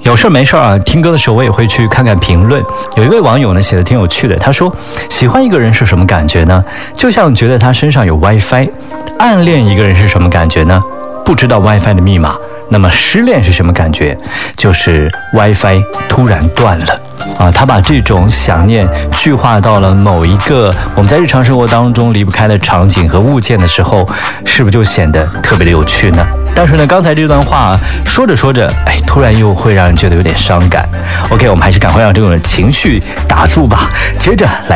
有事没事啊，听歌的时候我也会去看看评论。有一位网友呢写的挺有趣的，他说喜欢一个人是什么感觉呢？就像觉得他身上有 WiFi。暗恋一个人是什么感觉呢？不知道 WiFi 的密码。那么失恋是什么感觉？就是 WiFi 突然断了啊！他把这种想念具化到了某一个我们在日常生活当中离不开的场景和物件的时候，是不是就显得特别的有趣呢？但是呢，刚才这段话说着说着，突然又会让人觉得有点伤感。OK， 我们还是赶快让这种情绪打住吧。接着来